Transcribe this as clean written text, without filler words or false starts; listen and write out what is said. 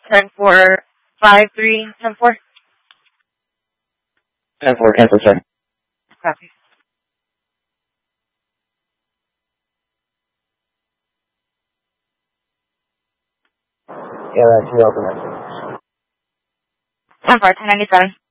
10-4, 5-3, 10-4. 10-4, cancel, sir. Copy. Yeah, that's your open. 10-4, 1097.